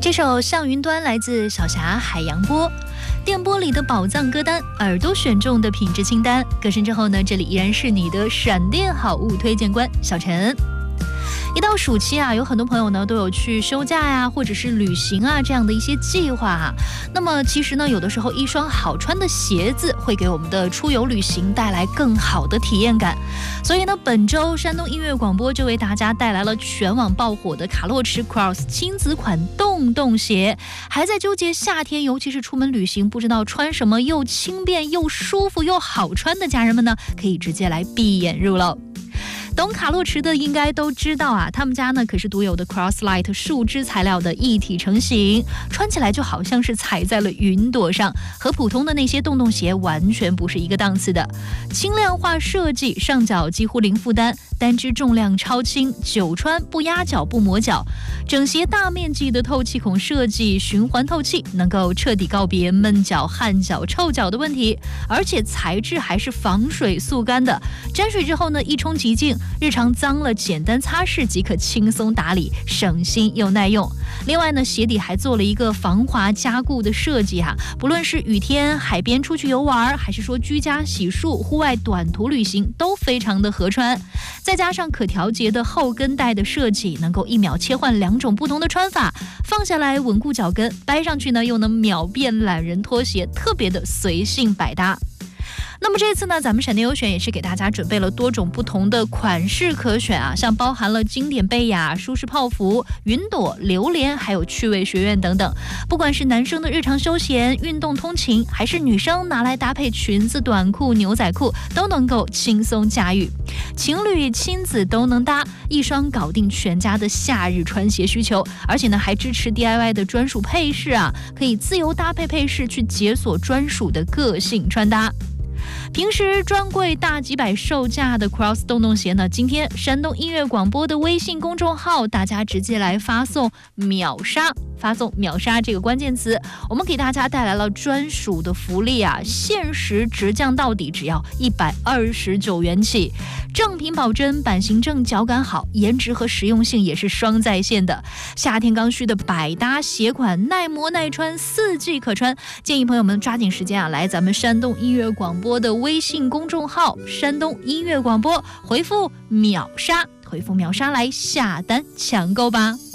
这首《向云端》来自小霞海洋波，电波里的宝藏歌单，耳朵选中的品质清单。歌声之后呢，这里依然是你的闪电好物推荐官小陈。一到暑期啊，有很多朋友呢都有去休假呀，或者是旅行啊这样的一些计划啊。那么其实呢，有的时候一双好穿的鞋子会给我们的出游旅行带来更好的体验感。所以呢，本周山东音乐广播就为大家带来了全网爆火的卡洛驰 Cross 亲子款洞洞鞋。还在纠结夏天，尤其是出门旅行不知道穿什么又轻便又舒服又好穿的家人们呢，可以直接来闭眼入喽。懂卡洛驰的应该都知道啊，他们家呢可是独有的 Crosslight 树脂材料的一体成型，穿起来就好像是踩在了云朵上，和普通的那些洞洞鞋完全不是一个档次的。轻量化设计，上脚几乎零负担，单只重量超轻，久穿不压脚不磨脚。整鞋大面积的透气孔设计，循环透气，能够彻底告别闷脚、汗脚、臭脚的问题，而且材质还是防水速干的，沾水之后呢一冲即净，日常脏了简单擦拭即可轻松打理，省心又耐用。另外呢，鞋底还做了一个防滑加固的设计哈，不论是雨天、海边出去游玩，还是说居家洗漱、户外短途旅行，都非常的合穿。再加上可调节的后跟带的设计，能够1秒切换2种不同的穿法，放下来稳固脚跟，掰上去呢又能秒变懒人拖鞋，特别的随性百搭。那么这次呢，咱们闪电优选也是给大家准备了多种不同的款式可选啊，像包含了经典贝雅、舒适泡芙、云朵、榴莲，还有趣味学院等等。不管是男生的日常休闲、运动通勤，还是女生拿来搭配裙子、短裤、牛仔裤，都能够轻松驾驭。情侣、亲子都能搭，一双搞定全家的夏日穿鞋需求。而且呢，还支持 DIY 的专属配饰啊，可以自由搭配配饰去解锁专属的个性穿搭。平时专柜大几百售价的 Cross 洞洞鞋呢，今天山东音乐广播的微信公众号，大家直接来发送秒杀，发送秒杀这个关键词，我们给大家带来了专属的福利啊，限时直降到底，只要129元起，正品保真，版型正，脚感好，颜值和实用性也是双在线的。夏天刚需的百搭鞋款，耐磨耐穿，4季可穿，建议朋友们抓紧时间啊，来咱们山东音乐广播的微信公众号山东音乐广播，回复秒杀来下单抢购吧。